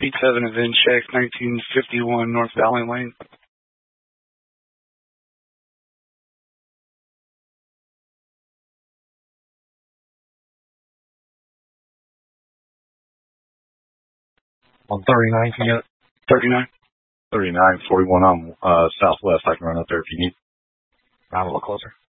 Beat 7 of Incheck, 1951 North Valley Lane. On 39, can you get it? 39. 39, 41 on Southwest. I can run up there if you need. I'm a little closer.